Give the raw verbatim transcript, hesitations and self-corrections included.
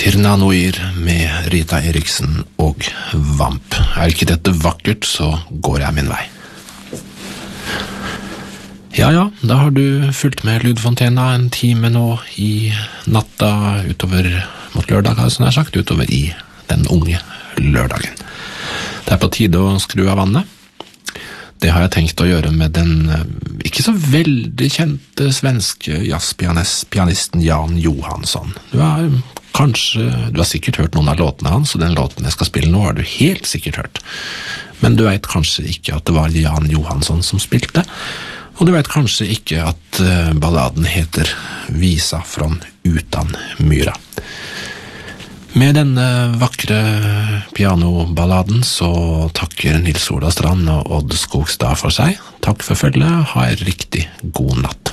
Tirnanoir med Rita Eriksen og Vamp. Er ikke dette vakkert, så går jeg min vei. Ja, ja, da har du fulgt med Lydfontena en time nå i natta utover mot lørdag, altså nær sagt, utover i den unge lørdagen. Det er på tide å skru av vannet. Det har jeg tenkt å gjøre med den ikke så veldig kjente svenske jazzpianisten Jan Johansson. Du har kanskje, du har sikkert hørt noen av låtene hans, og den låten jeg skal spille nå har du helt sikkert hørt. Men du vet kanskje ikke at det var Jan Johansson som spilte, og du vet kanskje ikke at balladen heter Visa från utan myra. Med denne vakre pianoballaden så takker Nils Ola Strand og Odd Skogstad for seg. Takk for følget, ha en riktig god natt.